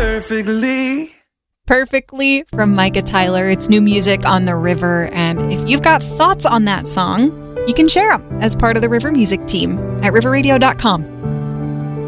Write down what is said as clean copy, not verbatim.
perfectly. Perfectly from Micah Tyler. It's new music on The River. And if you've got thoughts on that song, you can share them as part of the River Music team at riverradio.com.